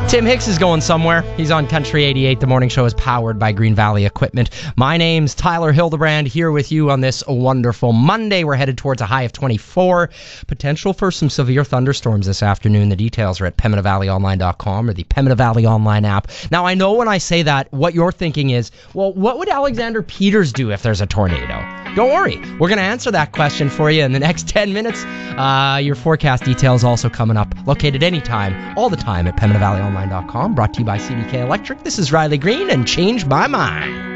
Tim Hicks is going somewhere. He's on Country 88. The morning show is powered by Green Valley Equipment. My name's Tyler Hildebrand, here with you on this wonderful Monday. We're headed towards a high of 24. Potential for some severe thunderstorms this afternoon. The details are at PemminaValleyOnline.com or the Pembina Valley Online app. Now, I know when I say that, what you're thinking is, well, what would Alexander Peters do if there's a tornado? Don't worry. We're going to answer that question for you in the next 10 minutes. Your forecast details also coming up. Located anytime, all the time at PemminaValleyOnline.com. Brought to you by CDK Electric. This is Riley Green and Change My Mind.